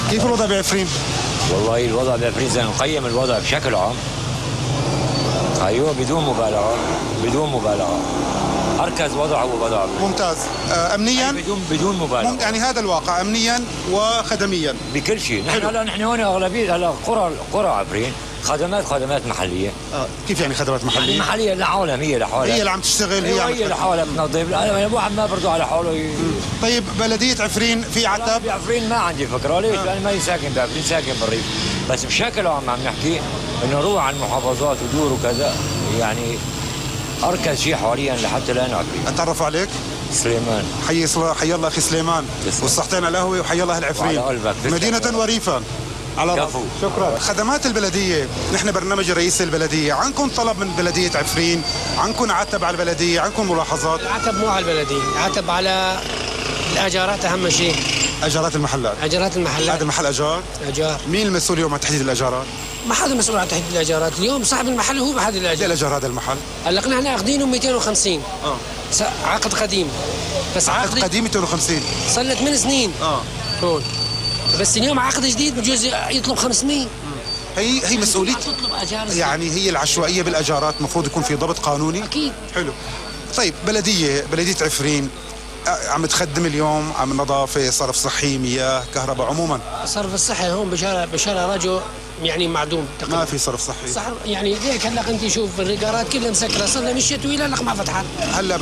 كيف الوضع بعفرين؟ والله الوضع بعفرين زي نقيم الوضع بشكل عام. ايوه بدون مبالغه، بدون مبالغه. اركز وضع ووضع. ممتاز. امنيا؟ بدون مبالغه. يعني هذا الواقع امنيا وخدميا. بكل شيء. نحن هون اغلبيه هلا قرى عفرين خدمات محليه. كيف يعني خدمات محليه؟ محليه لحالها، هي لحالها. هي اللي عم تشتغل، هي لحالها بتنظف. الواحد ما برضو على حاله طيب بلديه عفرين في عتب؟ بعفرين ما عندي فكره ليش؟ لاني ماني ساكن بعفرين، ساكن بالريف. بس بشكل عام عم نحكي انه روح على المحافظات ودور وكذا، يعني اركز شيء حاليا لحتى الان عفرين. اتعرف عليك؟ سليمان. حي الله اخي سليمان، والصحتين على القهوه وحي الله العفرين. مدينه وريفا. على كفو. شكرا. خدمات البلديه، نحن برنامج رئيس البلديه، عندكم طلب من بلديه عفرين، عندكم عتب على البلديه، عندكم ملاحظات؟ العتب مو على البلديه، العتب على الاجارات اهم شيء. اجارات المحلات. اجارات المحلات. هذا المحل اجار؟ اجار. مين المسؤول اليوم عن تحديد الاجارات؟ ما حدا مسؤول عن تحديد الاجارات، اليوم صاحب المحل هو بحدد الاجار. الاجار هذا المحل؟ هلا نحن اخذينه 250. عقد قديم. بس عقد قديم 250 صار له 8 سنين. هون. بس اليوم عقد جديد بجوز يطلب 500. هي مسؤوليه يعني هي العشوائيه بالاجارات، المفروض يكون في ضبط قانوني. اكيد. حلو. طيب بلديه عفرين عم تخدم اليوم عم نظافه، صرف صحي، مياه، كهرباء، عموما الصرف الصحي هون بشارع رجو يعني معدوم تقريبا. ما في صرف صحي. يعني هيك هلا انت شوف الريقارات كلها مسكره، صار لها مشيت وإلى ما فتحت. هلا